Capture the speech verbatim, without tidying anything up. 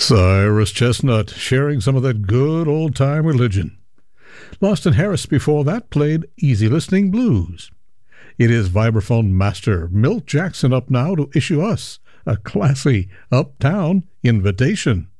Cyrus Chestnut sharing some of that good old-time religion. Lawston Harris before that played Easy Listening Blues. It is vibraphone master Milt Jackson up now to issue us a classy uptown invitation.